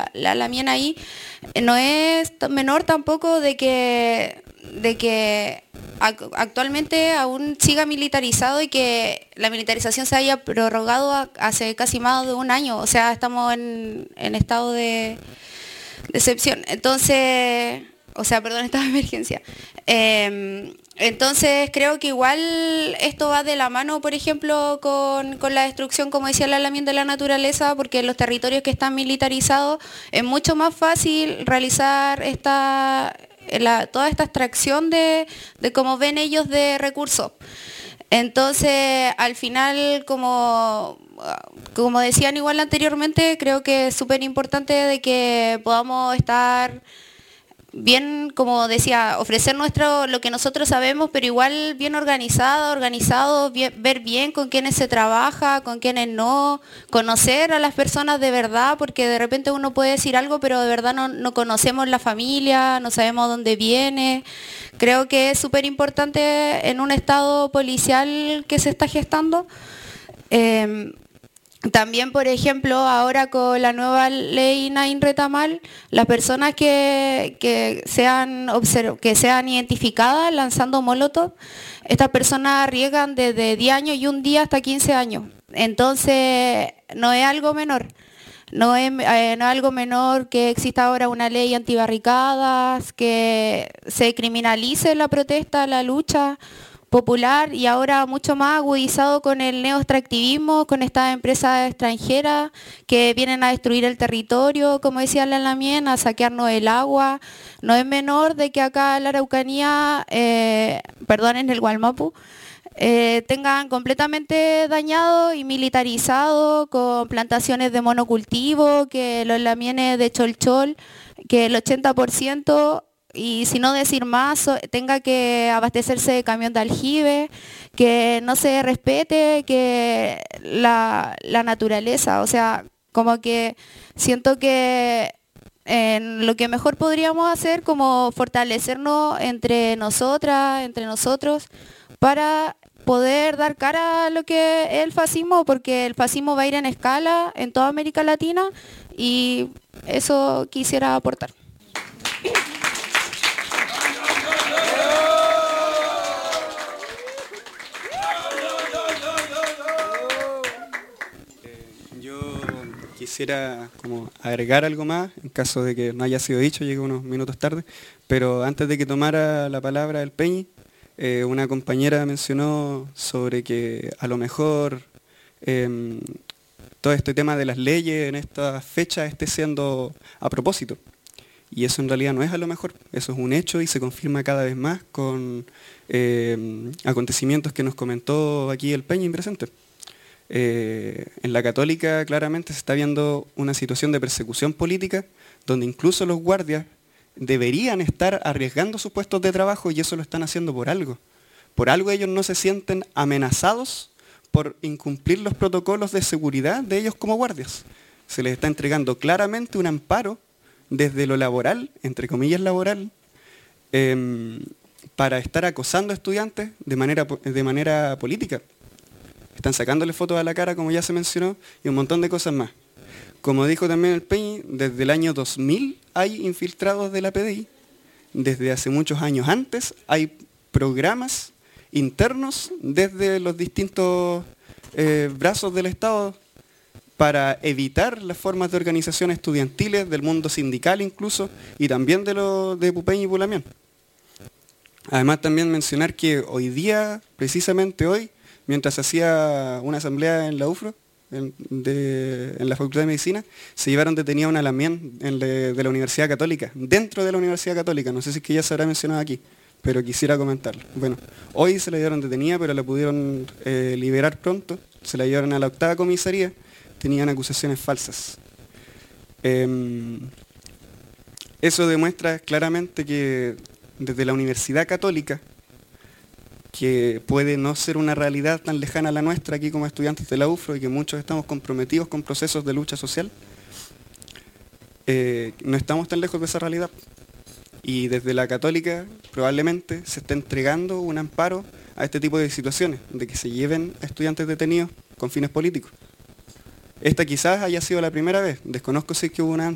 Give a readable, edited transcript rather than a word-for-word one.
la Lamien ahí, no es menor tampoco de que actualmente aún siga militarizado y que la militarización se haya prorrogado hace casi más de un año. O sea, estamos en estado de excepción. Entonces, o sea, perdón, estado de emergencia. Entonces creo que igual esto va de la mano, por ejemplo, con la destrucción, como decía la Lamien, de la naturaleza, porque en los territorios que están militarizados es mucho más fácil realizar toda esta extracción de cómo ven ellos de recursos. Entonces, al final, como decían igual anteriormente, creo que es súper importante de que podamos estar bien, como decía, ofrecer lo que nosotros sabemos, pero igual bien organizado, ver bien con quiénes se trabaja, con quiénes no, conocer a las personas de verdad, porque de repente uno puede decir algo, pero de verdad no conocemos la familia, no sabemos dónde viene. Creo que es súper importante en un estado policial que se está gestando. También, por ejemplo, ahora con la nueva ley Nain Retamal, las personas que sean identificadas lanzando molotov, estas personas arriesgan desde 10 años y un día hasta 15 años. Entonces, no es algo menor. No es algo menor que exista ahora una ley antibarricadas, que se criminalice la protesta, la lucha popular, y ahora mucho más agudizado con el neoextractivismo, con estas empresas extranjeras que vienen a destruir el territorio, como decía la Lamien, a saquearnos el agua. No es menor de que acá en la Araucanía, en el Gualmapu, tengan completamente dañado y militarizado con plantaciones de monocultivo, que los lamienes de cholchol, que el 80%, y si no decir más, tenga que abastecerse de camión de aljibe, que no se respete que la naturaleza. O sea, como que siento que lo que mejor podríamos hacer como fortalecernos entre nosotras, entre nosotros, para poder dar cara a lo que es el fascismo, porque el fascismo va a ir en escala en toda América Latina, y eso quisiera aportar. Yo quisiera como agregar algo más, en caso de que no haya sido dicho, llegué unos minutos tarde, pero antes de que tomara la palabra el Peñi, una compañera mencionó sobre que a lo mejor todo este tema de las leyes en esta fecha esté siendo a propósito. Y eso en realidad no es a lo mejor, eso es un hecho y se confirma cada vez más con acontecimientos que nos comentó aquí el Peñi presente. En la Católica claramente se está viendo una situación de persecución política donde incluso los guardias deberían estar arriesgando sus puestos de trabajo, y eso lo están haciendo por algo. Por algo ellos no se sienten amenazados por incumplir los protocolos de seguridad de ellos como guardias. Se les está entregando claramente un amparo desde lo laboral, entre comillas laboral, para estar acosando a estudiantes de manera política. Están sacándole fotos a la cara, como ya se mencionó, y un montón de cosas más. Como dijo también el Peñi, desde el año 2000 hay infiltrados de la PDI. Desde hace muchos años antes hay programas internos desde los distintos brazos del Estado para evitar las formas de organización estudiantiles, del mundo sindical incluso, y también de Pupeñi y Pulamien. Además también mencionar que hoy día, precisamente hoy, mientras se hacía una asamblea en la UFRO, en la Facultad de Medicina, se llevaron detenida una Lamien de la Universidad Católica, dentro de la Universidad Católica. No sé si es que ya se habrá mencionado aquí, pero quisiera comentarlo. Bueno, hoy se la llevaron detenida, pero la pudieron liberar pronto. Se la llevaron a la 8ª comisaría, tenían acusaciones falsas. Eso demuestra claramente que desde la Universidad Católica, que puede no ser una realidad tan lejana a la nuestra aquí como estudiantes de la UFRO, y que muchos estamos comprometidos con procesos de lucha social, no estamos tan lejos de esa realidad. Y desde la Católica probablemente se está entregando un amparo a este tipo de situaciones, de que se lleven a estudiantes detenidos con fines políticos. Esta quizás haya sido la primera vez, desconozco si es que hubo una